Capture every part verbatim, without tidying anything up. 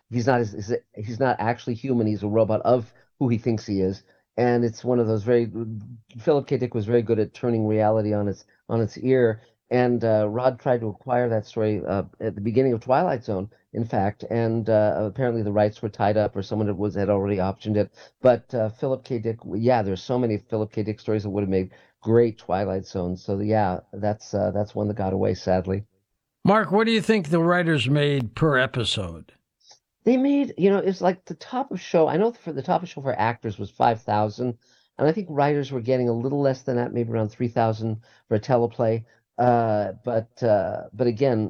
he's not his, he's not actually human. He's a robot of who he thinks he is. And it's one of those very Philip K. Dick was very good at turning reality on its on its ear. And uh, Rod tried to acquire that story uh, at the beginning of Twilight Zone, in fact, and uh, apparently the rights were tied up, or someone had was had already optioned it. But uh, Philip K. Dick, yeah, there's so many Philip K. Dick stories that would have made great Twilight Zones. So yeah, that's uh, that's one that got away, sadly. Mark, what do you think the writers made per episode? They made, you know, it's like the top of show. I know for the top of show for actors was five thousand, and I think writers were getting a little less than that, maybe around three thousand for a teleplay. Uh, but uh, but again,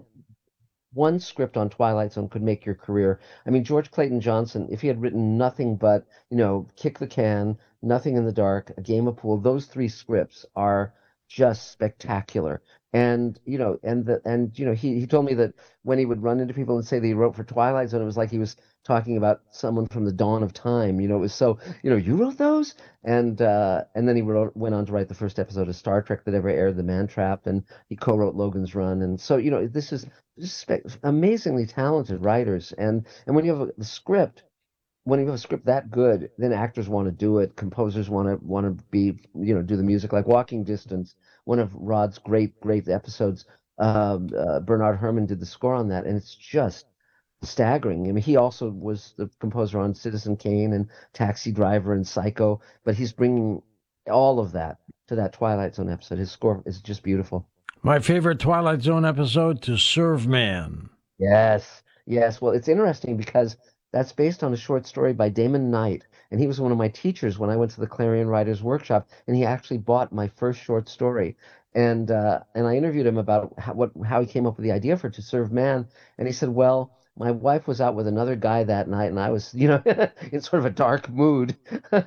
one script on Twilight Zone could make your career. I mean, George Clayton Johnson, if he had written nothing but, you know, Kick the Can, Nothing in the Dark, A Game of Pool, those three scripts are just spectacular. And, you know, and the and you know, he he told me that when he would run into people and say that he wrote for Twilight Zone, it was like he was talking about someone from the dawn of time. You know, it was so, you know, you wrote those? And uh and then he wrote went on to write the first episode of Star Trek that ever aired, The Man Trap, and he co-wrote Logan's Run. And so, you know, this is just spe- amazingly talented writers. And and when you have a, the script, when you have a script that good, then actors want to do it. Composers want to want to be, you know, do the music. Like Walking Distance, one of Rod's great great episodes. Um, uh, Bernard Herrmann did the score on that, and it's just staggering. I mean, he also was the composer on Citizen Kane and Taxi Driver and Psycho, but he's bringing all of that to that Twilight Zone episode. His score is just beautiful. My favorite Twilight Zone episode, To Serve Man. Yes, yes. Well, it's interesting because that's based on a short story by Damon Knight, and he was one of my teachers when I went to the Clarion Writers Workshop, and he actually bought my first short story. And uh, and I interviewed him about how, what how he came up with the idea for To Serve Man, and he said, "Well, my wife was out with another guy that night, and I was, you know, in sort of a dark mood."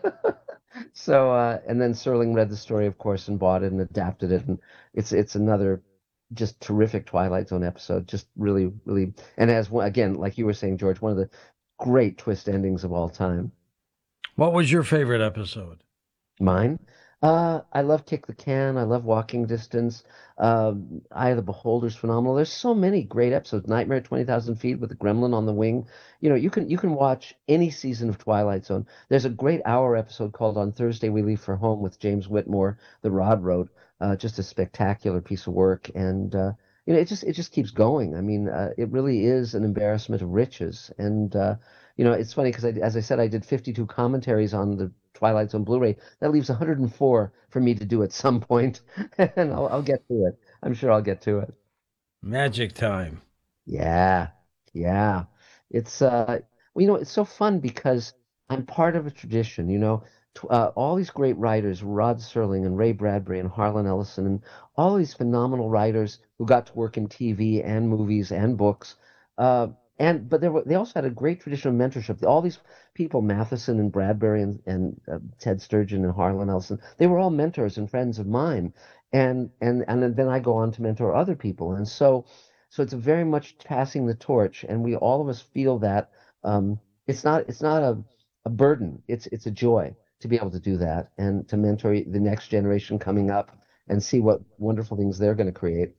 So, uh, and then Serling read the story, of course, and bought it and adapted it, and it's it's another just terrific Twilight Zone episode. Just really, really, and as one- again, like you were saying, George, one of the great twist endings of all time. What was your favorite episode? Mine. Uh, I love Kick the Can. I love Walking Distance. Um, Eye of the Beholder's phenomenal. There's so many great episodes. Nightmare at twenty thousand Feet with the Gremlin on the wing. You know, you can you can watch any season of Twilight Zone. There's a great hour episode called On Thursday We Leave for Home with James Whitmore, the Rod wrote. Uh, just a spectacular piece of work, and uh, you know, it just it just keeps going. I mean, uh, it really is an embarrassment of riches, and uh, you know, it's funny because I, as I said, I did fifty-two commentaries on the Twilight Zone Blu-ray. That leaves one hundred four for me to do at some point, and I'll, I'll get to it. I'm sure I'll get to it. Magic Time. Yeah, yeah. It's uh, well, you know, it's so fun because I'm part of a tradition. You know, Tw- uh, all these great writers, Rod Serling and Ray Bradbury and Harlan Ellison, and all these phenomenal writers who got to work in T V and movies and books. Uh, and but they were they also had a great tradition of mentorship. All these people, Matheson and Bradbury and and uh, Ted Sturgeon and Harlan Ellison, they were all mentors and friends of mine. And and and then I go on to mentor other people, and so. So it's very much passing the torch, and we all of us feel that um, it's not it's not a, a burden. It's it's a joy to be able to do that and to mentor the next generation coming up and see what wonderful things they're going to create.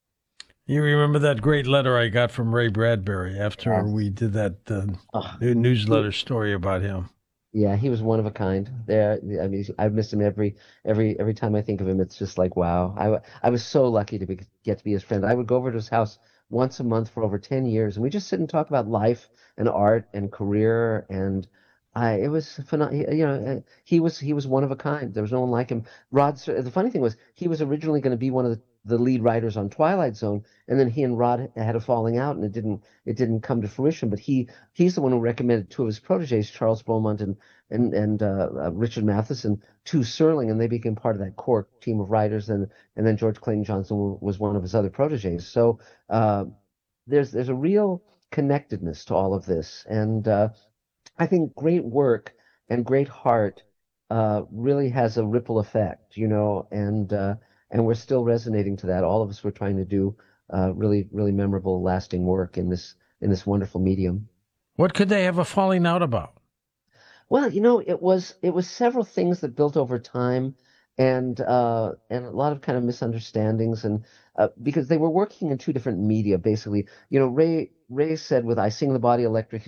You remember that great letter I got from Ray Bradbury after Yes. we did that uh, Oh, new he- newsletter story about him? yeah, he was one of a kind. There, I mean, I've missed him every every every time I think of him. It's just like wow. I wa- I was so lucky to be, get to be his friend. I would go over to his house once a month for over ten years, and we just sit and talk about life and art and career. And I, it was phenomenal. You know, uh, he was he was one of a kind. There was no one like him. Rod. Ser- The funny thing was, he was originally going to be one of the, the lead writers on Twilight Zone, and then he and Rod had a falling out, and it didn't it didn't come to fruition. But he he's the one who recommended two of his proteges, Charles Beaumont and and and uh, uh, Richard Matheson, to Serling, and they became part of that core team of writers. And and then George Clayton Johnson was one of his other proteges. So uh, there's there's a real connectedness to all of this, and uh, I think great work and great heart uh, really has a ripple effect, you know, and uh, and we're still resonating to that. All of us were trying to do uh, really really memorable, lasting work in this in this wonderful medium. What could they have a falling out about? Well, you know, it was it was several things that built over time, and uh, and a lot of kind of misunderstandings, and uh, because they were working in two different media, basically. You know, Ray Ray said with "I Sing the Body Electric,"